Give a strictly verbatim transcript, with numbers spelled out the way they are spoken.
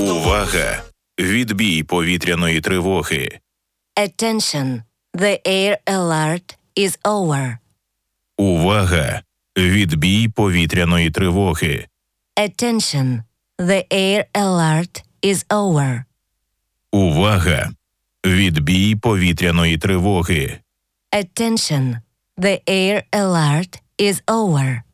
Увага! Відбій повітряної тривоги. Attention, the air alert is over. Увага! Відбій повітряної тривоги. Attention, the air alert is over. Увага! Відбій повітряної тривоги. Attention, the air alert is over.